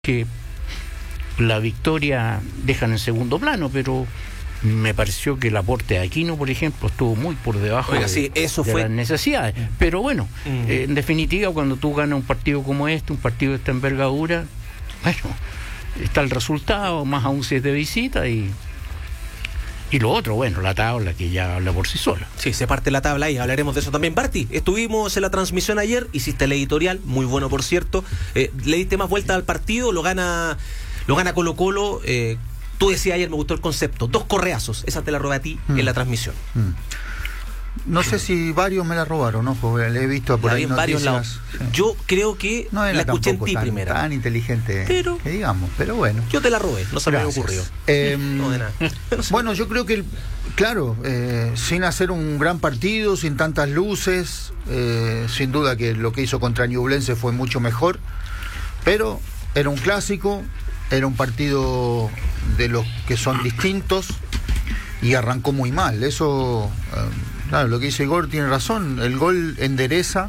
que la victoria dejan en segundo plano, pero me pareció que el aporte de Aquino, por ejemplo, estuvo muy por debajo de las necesidades. Pero bueno, en definitiva, cuando tú ganas un partido como este, un partido de esta envergadura, bueno, está el resultado, más aún si es de visita y lo otro, bueno, la tabla que ya habla por sí sola. Sí, se parte la tabla y hablaremos de eso también. Barty, estuvimos en la transmisión ayer, hiciste el editorial, muy bueno por cierto, le diste más vuelta al partido, lo gana Colo-Colo, tú decías ayer, me gustó el concepto, 2 correazos, esa te la robé a ti en la transmisión. No sé si varios me la robaron, ¿no? Porque le he visto por ahí en varios lados. Sí. Yo creo que no la escuché en ti primero. Tan inteligente, pero, que digamos, pero bueno. Yo te la robé, no se me ocurrió. No de nada. Bueno, yo creo que, claro, sin hacer un gran partido, sin tantas luces, sin duda que lo que hizo contra Ñublense fue mucho mejor, pero era un clásico, era un partido de los que son distintos y arrancó muy mal. Eso... Claro, lo que dice Igor tiene razón, el gol endereza,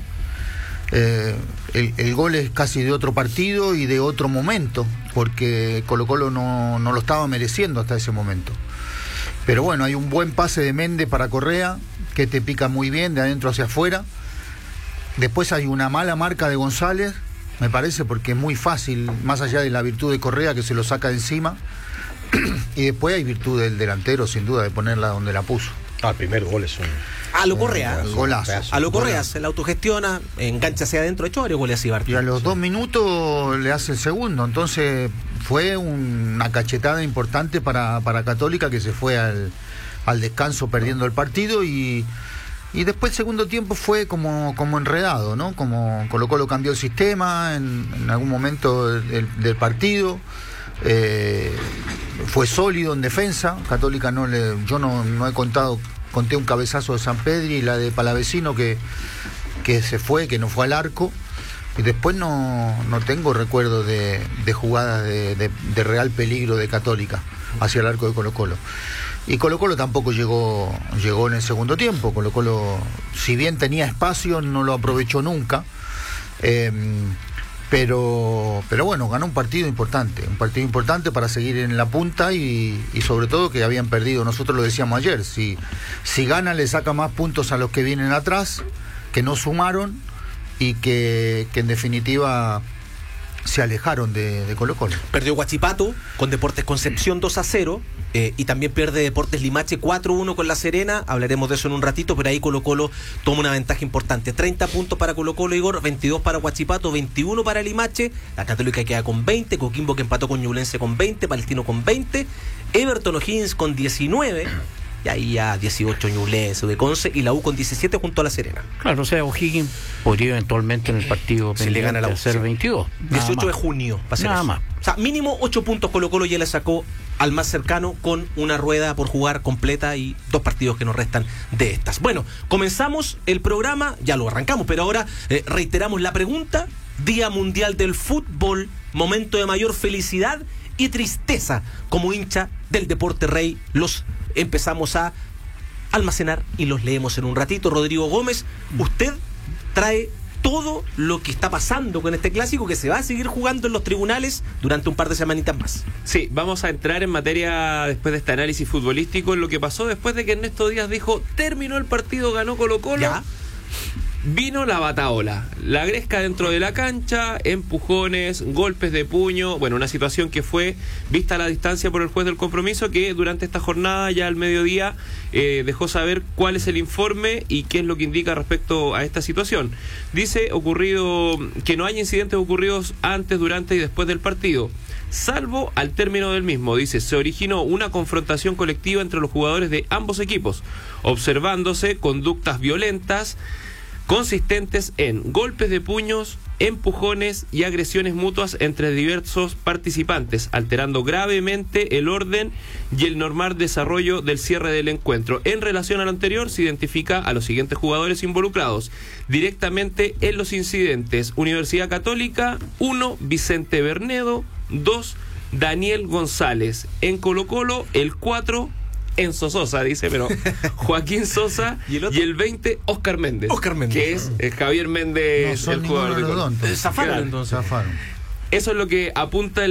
el gol es casi de otro partido y de otro momento, porque Colo-Colo no lo estaba mereciendo hasta ese momento. Pero bueno, hay un buen pase de Méndez para Correa, que te pica muy bien de adentro hacia afuera. Después hay una mala marca de González, me parece, porque es muy fácil, más allá de la virtud de Correa que se lo saca de encima, y después hay virtud del delantero, sin duda, de ponerla donde la puso. El primer gol es un... A lo Correa. Golazo. A lo Correa, se la autogestiona, engancha hacia adentro, hecho varios goles así, Barty. Y a los 2 minutos le hace el segundo, entonces fue una cachetada importante para Católica, que se fue al descanso perdiendo el partido y después el segundo tiempo fue como enredado, ¿no? Como Colo-Colo cambió el sistema en algún momento del partido. Fue sólido en defensa. Católica yo no he conté un cabezazo de San Pedri y la de Palavecino que se fue, que no fue al arco, y después no tengo recuerdo de jugadas de real peligro de Católica hacia el arco de Colo-Colo. Y Colo-Colo tampoco llegó en el segundo tiempo. Colo-Colo, si bien tenía espacio, no lo aprovechó nunca. Pero bueno, ganó un partido importante para seguir en la punta y sobre todo que habían perdido. Nosotros lo decíamos ayer, si gana le saca más puntos a los que vienen atrás, que no sumaron y que en definitiva se alejaron de Colo-Colo. Perdió Huachipato con Deportes Concepción 2-0 y también pierde Deportes Limache 4-1 con La Serena. Hablaremos de eso en un ratito, pero ahí Colo-Colo toma una ventaja importante. 30 puntos para Colo-Colo, Igor, 22 para Huachipato, 21 para Limache. La Católica queda con 20, Coquimbo que empató con Ñublense con 20, Palestino con 20, Everton O'Higgins con 19. Y ahí ya 18 Ñublense de Conce y la U con 17 junto a La Serena. Claro, o sea, O'Higgins podría eventualmente en el partido se le gana la U, hacer 22. 18 de junio va a ser nada eso. Más. O sea, mínimo 8 puntos Colo-Colo ya le sacó al más cercano con una rueda por jugar completa y 2 partidos que nos restan de estas. Bueno, comenzamos el programa, ya lo arrancamos, pero ahora reiteramos la pregunta. Día Mundial del Fútbol, momento de mayor felicidad y tristeza como hincha del deporte rey. Los empezamos a almacenar y los leemos en un ratito. Rodrigo Gómez, usted trae todo lo que está pasando con este clásico que se va a seguir jugando en los tribunales durante un par de semanitas más. Sí, vamos a entrar en materia después de este análisis futbolístico en lo que pasó después de que Ernesto Díaz dijo, terminó el partido, ganó Colo-Colo. ¿Ya? Vino la bataola, la gresca dentro de la cancha, empujones, golpes de puño, bueno, una situación que fue vista a la distancia por el juez del compromiso, que durante esta jornada, ya al mediodía, dejó saber cuál es el informe y qué es lo que indica respecto a esta situación. Dice que no hay incidentes ocurridos antes, durante y después del partido, salvo al término del mismo. Dice, se originó una confrontación colectiva entre los jugadores de ambos equipos, observándose conductas violentas consistentes en golpes de puños, empujones y agresiones mutuas entre diversos participantes, alterando gravemente el orden y el normal desarrollo del cierre del encuentro. En relación a lo anterior, se identifica a los siguientes jugadores involucrados directamente en los incidentes: Universidad Católica, 1, Vicente Bernedo, 2, Daniel González. En Colo-Colo, el 4, Enzo Sosa, dice, pero Joaquín Sosa y el 20, Oscar Méndez. Oscar Méndez. Que es Javier Méndez, no, el jugador de Colo. Zafaron entonces. Eso es lo que apunta